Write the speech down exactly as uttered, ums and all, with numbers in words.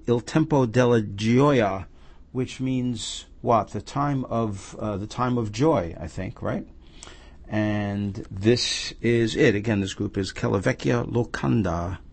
Il Tempo della Gioia, which means what? The time of uh, the time of joy, I think, right? And this is it. Again, this group is Che la vecchia locanda.